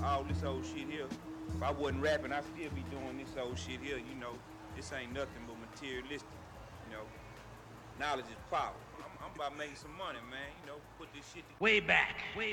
all this old shit here. If I wasn't rapping, I'd still be doing this old shit here, you know. This ain't nothing but materialistic, you know. Knowledge is power. I'm about making some money, man. You know, put this shit together. Way back.